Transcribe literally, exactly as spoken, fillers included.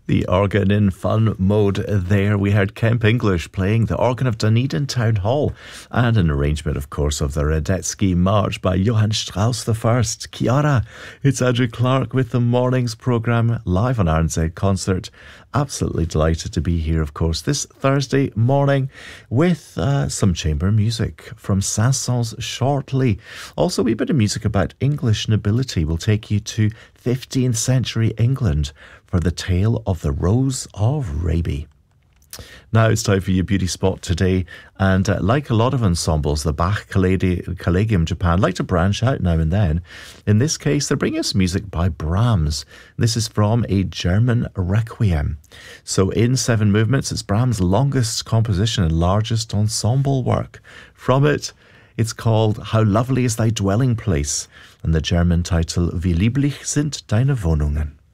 The organ in fun mode there. We heard Kemp English playing the organ of Dunedin Town Hall and an arrangement, of course, of the Radetzky March by Johann Strauss the First. Kia ora, it's Andrew Clark with the morning's programme live on R N Z Concert. Absolutely delighted to be here, of course, this Thursday morning with uh, some chamber music from Saint-Saëns shortly. Also, a wee bit of music about English nobility. We'll take you to fifteenth century England for the tale of the Rose of Raby. Now it's time for your beauty spot today, and uh, like a lot of ensembles, the Bach Collegium Japan like to branch out now and then. In this case, they're bringing us music by Brahms. This is from a German requiem. So in seven movements, it's Brahms' longest composition and largest ensemble work. From it, it's called How Lovely is Thy Dwelling Place, and the German title Wie lieblich sind deine Wohnungen.